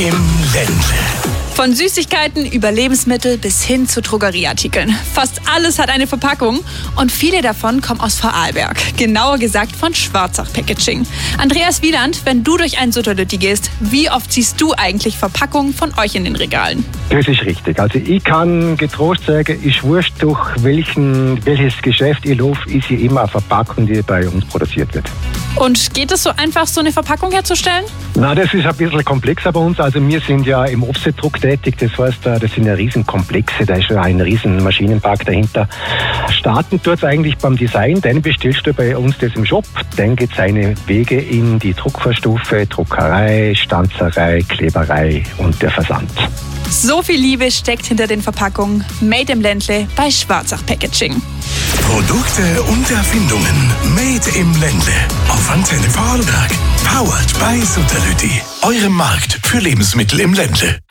im Ländle. Von Süßigkeiten über Lebensmittel bis hin zu Drogerieartikeln. Fast alles hat eine Verpackung und viele davon kommen aus Vorarlberg. Genauer gesagt von Schwarzach Packaging. Andreas Wieland, wenn du durch einen Sutterlütti gehst, wie oft siehst du eigentlich Verpackungen von euch in den Regalen? Das ist richtig. Also ich kann getrost sagen, ist wurscht, durch welches Geschäft ich laufe, ist hier immer eine Verpackung, die bei uns produziert wird. Und geht es so einfach, so eine Verpackung herzustellen? Na, das ist ein bisschen komplexer bei uns. Also wir sind ja im Offsetdruck tätig. Das heißt, das sind ja Riesenkomplexe. Da ist ja ein riesen Maschinenpark dahinter. Starten tut es eigentlich beim Design. Dann bestellst du bei uns das im Shop. Dann geht seine Wege in die Druckvorstufe, Druckerei, Stanzerei, Kleberei und der Versand. So viel Liebe steckt hinter den Verpackungen. Made im Ländle bei Schwarzach Packaging. Produkte und Erfindungen made im Ländle. Auf Antenne Vorarlberg. Powered by Sutterlütti. Eurem Markt für Lebensmittel im Ländle.